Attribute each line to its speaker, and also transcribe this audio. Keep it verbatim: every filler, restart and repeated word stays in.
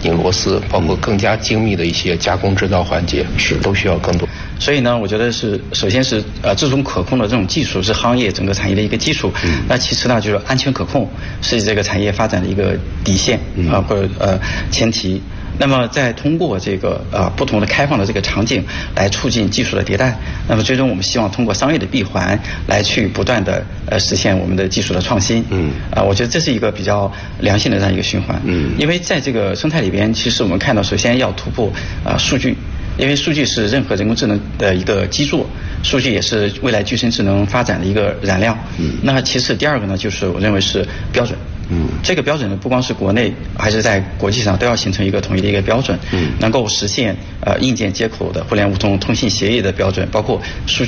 Speaker 1: 拧螺丝，包括更加精密的一些加工制造环节，是都需要更多。
Speaker 2: 所以呢，我觉得是首先是呃这种可控的这种技术是行业整个产业的一个基础。嗯、那其次呢，就是安全可控是这个产业发展的一个底线啊、呃、或者呃前提。那么再通过这个呃不同的开放的这个场景来促进技术的迭代，那么最终我们希望通过商业的闭环来去不断的呃实现我们的技术的创新。嗯，啊、呃，我觉得这是一个比较良性的这样一个循环。嗯，因为在这个生态里边，其实我们看到首先要突破啊、呃、数据。因为数据是任何人工智能的一个基座，数据也是未来具身智能发展的一个燃料。嗯，那其次第二个呢，就是我认为是标准。嗯，这个标准呢，不光是国内，还是在国际上都要形成一个统一的一个标准。嗯，能够实现呃硬件接口的互联互通通信协议的标准，包括数据。